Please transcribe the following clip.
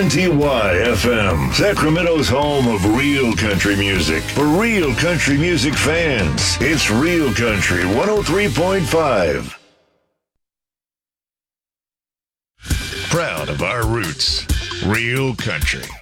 WNTY-FM, Sacramento's home of real country music. For real country music fans, it's Real Country 103.5. Proud of our roots, Real Country.